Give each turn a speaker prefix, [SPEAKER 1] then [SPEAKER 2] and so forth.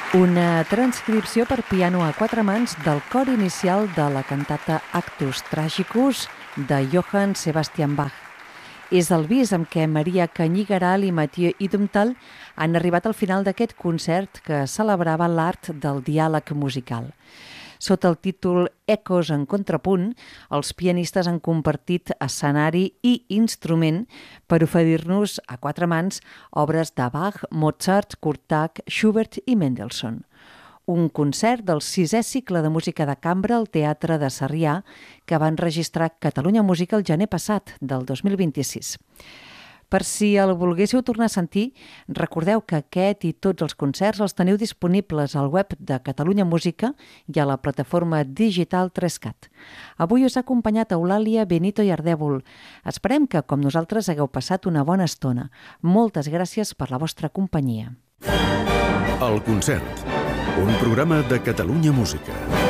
[SPEAKER 1] Una transcripció per piano a 4 mans del cor inicial de la cantata Actus Tragicus de Johann Sebastian Bach. És el bis amb què Maria Canyigaral i Mathieu Idumtal han arribat al final d'aquest concert que celebrava l'art del diàleg musical. Sota el títol Ecos en contrapunt, els pianistes han compartit escenari i instrument per oferir-nos a 4 mans obres de Bach, Mozart, Kurtág, Schubert i Mendelssohn. Un concert del 6è cicle de música de cambra al Teatre de Sarrià que va enregistrar Catalunya Música el gener passat, del 2026. Per si el volguéssiu tornar a sentir, recordeu que aquest i tots els concerts els teniu disponibles al web de Catalunya Música i a la plataforma digital 3CAT. Avui us ha acompanyat Eulàlia Benito i Ardèvol. Esperem que, com nosaltres, hagueu passat una bona estona. Moltes gràcies per la vostra companyia.
[SPEAKER 2] El concert, un programa de Catalunya Música.